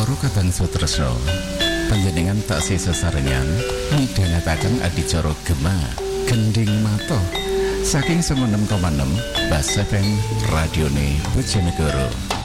Para kadang sutresna, panjenengan taksih sesarengan midhangetaken adicara Gema Gending Mata saking 96,6 Bas FM Radione Bojonegoro.